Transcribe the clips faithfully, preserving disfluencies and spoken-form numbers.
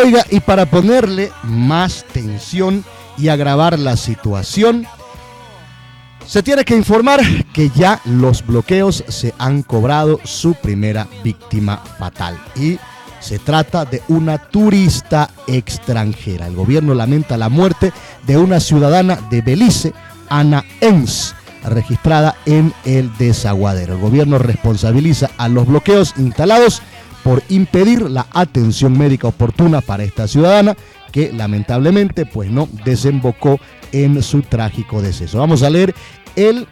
Oiga, y para ponerle más tensión y agravar la situación, se tiene que informar que ya los bloqueos se han cobrado su primera víctima fatal y se trata de una turista extranjera. El gobierno lamenta la muerte de una ciudadana de Belice, Ana Enns, registrada en el Desaguadero. El gobierno responsabiliza a los bloqueos instalados por impedir la atención médica oportuna para esta ciudadana, que lamentablemente pues no desembocó en su trágico deceso. Vamos a leer el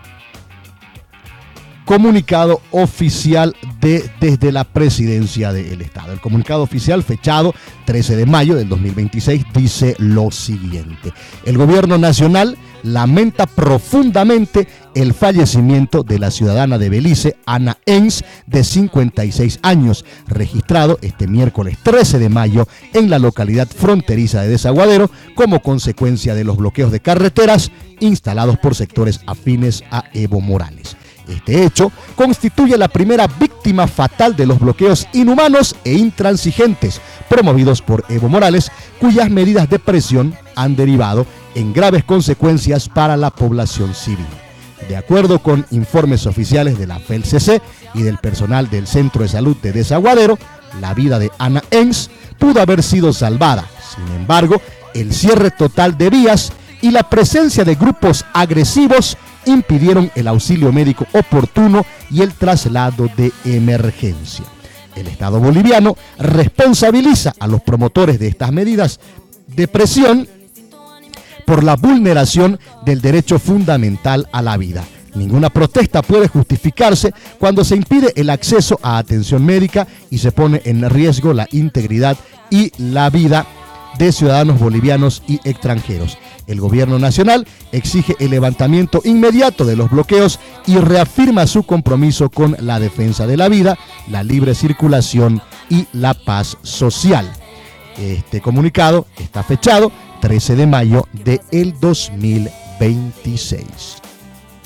comunicado oficial de desde la Presidencia del Estado. El comunicado oficial fechado trece de mayo del dos mil veintiséis dice lo siguiente: el gobierno nacional lamenta profundamente el fallecimiento de la ciudadana de Belice, Ana Enns, de cincuenta y seis años, registrado este miércoles trece de mayo en la localidad fronteriza de Desaguadero como consecuencia de los bloqueos de carreteras instalados por sectores afines a Evo Morales. Este hecho constituye la primera víctima fatal de los bloqueos inhumanos e intransigentes promovidos por Evo Morales, cuyas medidas de presión han derivado en graves consecuencias para la población civil. De acuerdo con informes oficiales de la F E L C C y del personal del Centro de Salud de Desaguadero, la vida de Ana Enns pudo haber sido salvada. Sin embargo, el cierre total de vías y la presencia de grupos agresivos impidieron el auxilio médico oportuno y el traslado de emergencia. El Estado boliviano responsabiliza a los promotores de estas medidas de presión por la vulneración del derecho fundamental a la vida. Ninguna protesta puede justificarse cuando se impide el acceso a atención médica y se pone en riesgo la integridad y la vida de ciudadanos bolivianos y extranjeros. El gobierno nacional exige el levantamiento inmediato de los bloqueos y reafirma su compromiso con la defensa de la vida, la libre circulación y la paz social. Este comunicado está fechado trece de mayo del dos mil veintiséis.